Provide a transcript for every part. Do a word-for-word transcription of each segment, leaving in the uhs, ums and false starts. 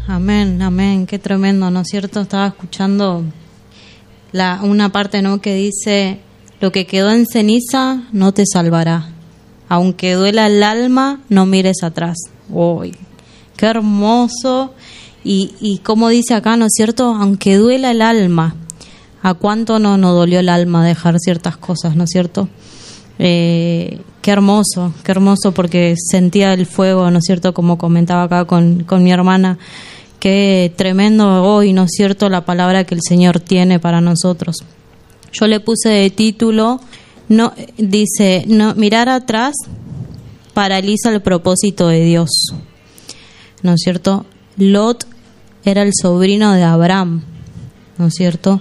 Amén, amén, qué tremendo, ¿no es cierto? Estaba escuchando la, una parte, ¿no?, que dice: lo que quedó en ceniza no te salvará, aunque duela el alma, no mires atrás. ¡Uy! ¡Qué hermoso! Y, y como dice acá, ¿no es cierto? Aunque duela el alma, ¿a cuánto no nos dolió el alma dejar ciertas cosas, ¿no es cierto? Eh, qué hermoso, qué hermoso, porque sentía el fuego, ¿no es cierto? Como comentaba acá con, con mi hermana. Qué tremendo hoy, ¿no es cierto?, la palabra que el Señor tiene para nosotros. Yo le puse de título, no, dice, no, mirar atrás paraliza el propósito de Dios, ¿no es cierto? Lot era el sobrino de Abraham, ¿no es cierto?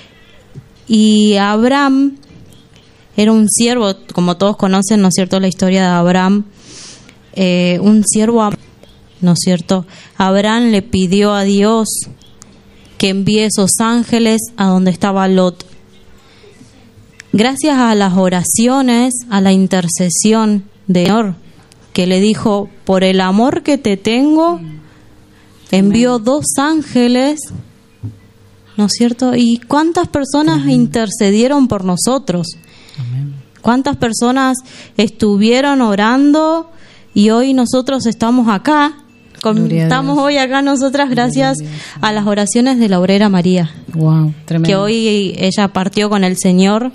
Y Abraham era un siervo, como todos conocen, ¿no es cierto?, la historia de Abraham, eh, un siervo, ¿no es cierto? Abraham le pidió a Dios que envíe esos ángeles a donde estaba Lot. Gracias a las oraciones, a la intercesión de Señor, que le dijo: por el amor que te tengo, envió dos ángeles, ¿no es cierto? ¿Y cuántas personas Amén. intercedieron por nosotros? Amén. ¿Cuántas personas estuvieron orando y hoy nosotros estamos acá? Con, estamos hoy acá nosotras gracias a las oraciones de la obrera María. Wow, tremendo. Que hoy ella partió con el Señor,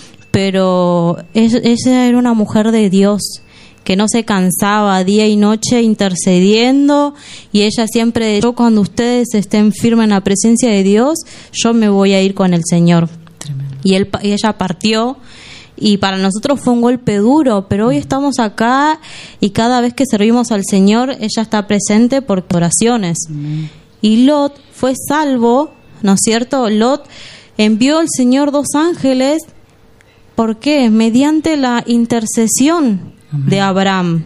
pero ella era una mujer de Dios que no se cansaba día y noche intercediendo, y ella siempre decía: yo, cuando ustedes estén firmes en la presencia de Dios, yo me voy a ir con el Señor. Tremendo. Y, él, y ella partió. Y para nosotros fue un golpe duro, pero hoy estamos acá y cada vez que servimos al Señor, ella está presente por oraciones. Mm. Y Lot fue salvo, ¿no es cierto? Lot envió al Señor dos ángeles. ¿Por qué? Mediante la intercesión Amén. de Abraham.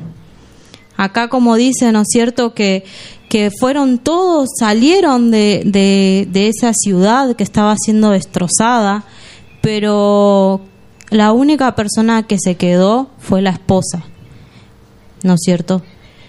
Acá, como dice, ¿no es cierto?, que, que fueron todos, salieron de, de, de esa ciudad que estaba siendo destrozada, pero la única persona que se quedó fue la esposa, ¿no es cierto?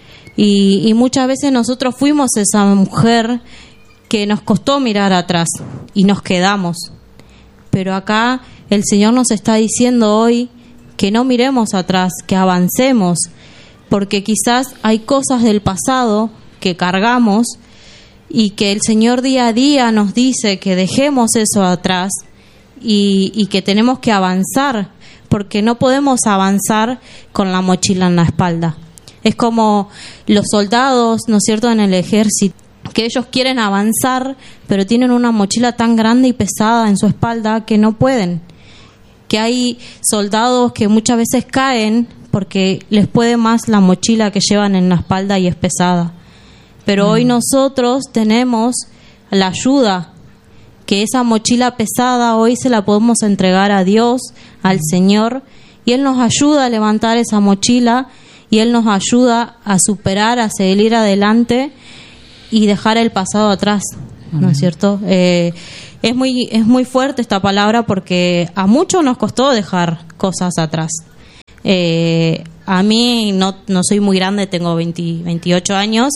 Y, y muchas veces nosotros fuimos esa mujer que nos costó mirar atrás y nos quedamos. Pero acá el Señor nos está diciendo hoy que no miremos atrás, que avancemos, porque quizás hay cosas del pasado que cargamos y que el Señor día a día nos dice que dejemos eso atrás. Y, y que tenemos que avanzar, porque no podemos avanzar con la mochila en la espalda. Es como los soldados, ¿no es cierto?, en el ejército, que ellos quieren avanzar, pero tienen una mochila tan grande y pesada en su espalda que no pueden. Que hay soldados que muchas veces caen porque les puede más la mochila que llevan en la espalda y es pesada. Pero mm. hoy nosotros tenemos la ayuda, que esa mochila pesada hoy se la podemos entregar a Dios, al Señor, y Él nos ayuda a levantar esa mochila, y Él nos ayuda a superar, a seguir adelante y dejar el pasado atrás, ¿no es cierto? Eh, es muy, es muy fuerte esta palabra, porque a muchos nos costó dejar cosas atrás. Eh, a mí no, no soy muy grande, tengo veinte, veintiocho años,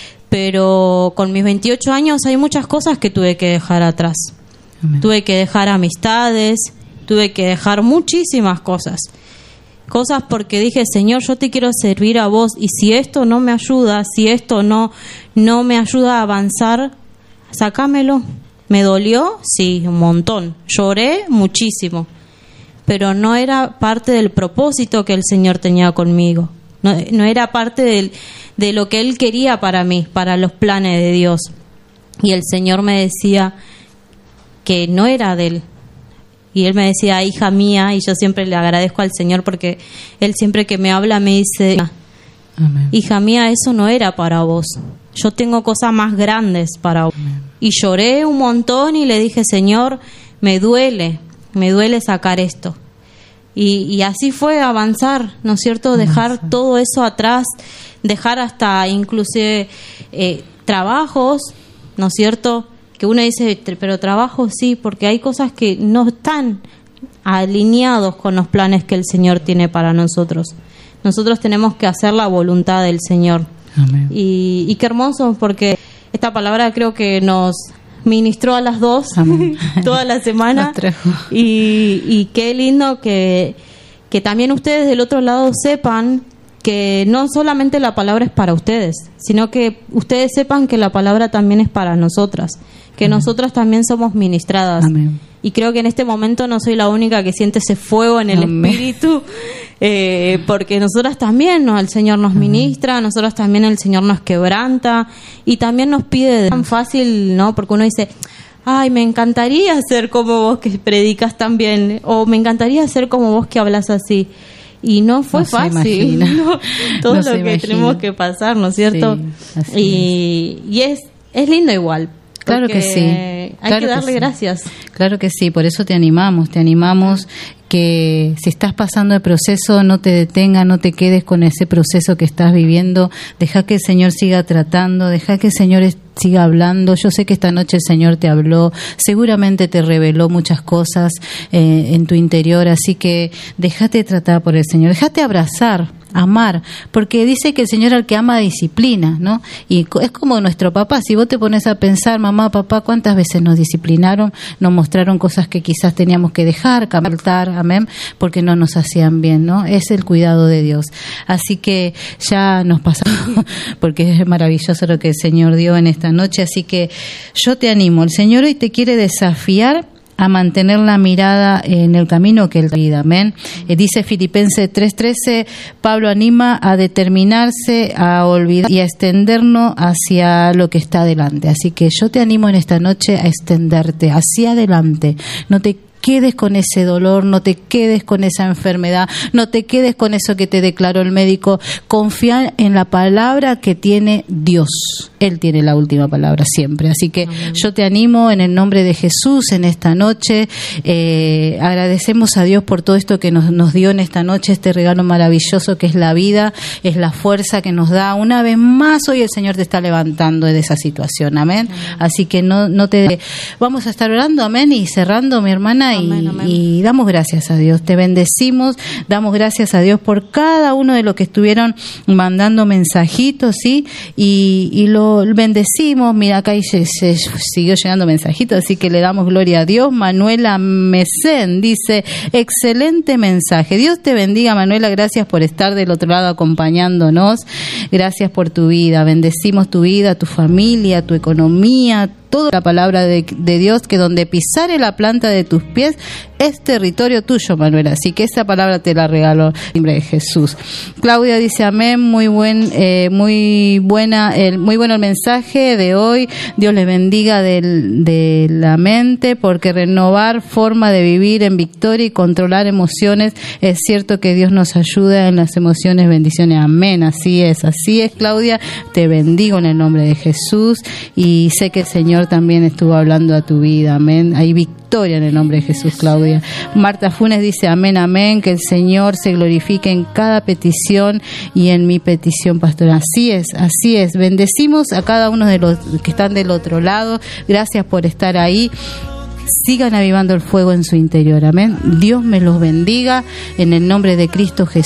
pero con mis veintiocho años hay muchas cosas que tuve que dejar atrás. Amén. Tuve que dejar amistades, tuve que dejar muchísimas cosas. Cosas porque dije: Señor, yo te quiero servir a vos, y si esto no me ayuda, si esto no, no me ayuda a avanzar, sácamelo. ¿Me dolió? Sí, un montón. Lloré muchísimo, pero no era parte del propósito que el Señor tenía conmigo. No, no era parte del, de lo que Él quería para mí, para los planes de Dios. Y el Señor me decía que no era de Él. Y Él me decía: hija mía, y yo siempre le agradezco al Señor, porque Él siempre que me habla me dice: Amén. Hija mía, eso no era para vos. Yo tengo cosas más grandes para vos. Amén. Y lloré un montón y le dije: Señor, me duele, me duele sacar esto. Y, y así fue avanzar, ¿no es cierto? Dejar avanzar. Todo eso atrás, dejar hasta inclusive eh, trabajos, ¿no es cierto? Que uno dice: pero trabajo sí, porque hay cosas que no están alineados con los planes que el Señor tiene para nosotros. Nosotros tenemos que hacer la voluntad del Señor. Amén. Y, y qué hermoso, porque esta palabra creo que nos ministró a las dos toda la semana. y, y qué lindo que, que también ustedes del otro lado sepan que no solamente la palabra es para ustedes, sino que ustedes sepan que la palabra también es para nosotras, que Amén. Nosotras también somos ministradas. Amén. Y creo que en este momento no soy la única que siente ese fuego en el Amén. Espíritu, eh, porque nosotras también, ¿no? El Señor nos Amén. Ministra, nosotros también el Señor nos quebranta y también nos pide tan fácil, ¿no? Porque uno dice, ay, me encantaría ser como vos que predicas tan bien, o me encantaría ser como vos que hablas así. Y no fue no fácil, ¿no? Todo no lo que imagina. Tenemos que pasar, ¿no es cierto? Sí, y, es. y es es lindo igual. Claro que sí. Hay claro que darle que sí. gracias. Claro que sí, por eso te animamos, te animamos que si estás pasando el proceso, no te detengas, no te quedes con ese proceso que estás viviendo. Deja que el Señor siga tratando, deja que el Señor siga hablando. Yo sé que esta noche el Señor te habló, seguramente te reveló muchas cosas eh, en tu interior, así que déjate tratar por el Señor, déjate abrazar, amar, porque dice que el Señor al que ama disciplina, ¿no? Y es como nuestro papá. Si vos te pones a pensar, mamá, papá, ¿cuántas veces nos disciplinaron? Nos mostraron cosas que quizás teníamos que dejar, cambiar, amén, porque no nos hacían bien, ¿no? Es el cuidado de Dios. Así que ya nos pasamos, porque es maravilloso lo que el Señor dio en esta noche. Así que yo te animo. El Señor hoy te quiere desafiar a mantener la mirada en el camino que Él vida, amén. Eh, dice Filipenses tres trece, Pablo anima a determinarse, a olvidar y a extendernos hacia lo que está adelante. Así que yo te animo en esta noche a extenderte hacia adelante. No te quedes con ese dolor, no te quedes con esa enfermedad, no te quedes con eso que te declaró el médico. Confía en la palabra que tiene Dios. Él tiene la última palabra siempre. Así que Amén. Yo te animo en el nombre de Jesús en esta noche. Eh, agradecemos a Dios por todo esto que nos, nos dio en esta noche, este regalo maravilloso que es la vida, es la fuerza que nos da. Una vez más hoy el Señor te está levantando de esa situación. Amén. Amén. Así que no, no te... Vamos a estar orando, amén, y cerrando, mi hermana. Y, amén, amén. y damos gracias a Dios, te bendecimos, damos gracias a Dios por cada uno de los que estuvieron mandando mensajitos, ¿sí? Y, y lo bendecimos. Mira, acá se, se siguió llegando mensajitos, así que le damos gloria a Dios. Manuela Mesén dice, excelente mensaje. Dios te bendiga, Manuela, gracias por estar del otro lado acompañándonos, gracias por tu vida, bendecimos tu vida, tu familia, tu economía, toda la palabra de, de Dios, que donde pisare la planta de tus pies es territorio tuyo, Manuela. Así que esa palabra te la regalo en nombre de Jesús. Claudia dice amén, muy buen, eh, muy buena, el, muy bueno el mensaje de hoy. Dios les bendiga del, de la mente, porque renovar forma de vivir en victoria y controlar emociones. Es cierto que Dios nos ayuda en las emociones. Bendiciones, amén. Así es, así es, Claudia. Te bendigo en el nombre de Jesús y sé que el Señor también estuvo hablando a tu vida, amén. Hay victoria en el nombre de Jesús, Claudia. Marta Funes dice amén, amén, que el Señor se glorifique en cada petición y en mi petición, pastora. Así es, así es. Bendecimos a cada uno de los que están del otro lado. Gracias por estar ahí. Sigan avivando el fuego en su interior, amén. Dios me los bendiga en el nombre de Cristo Jesús.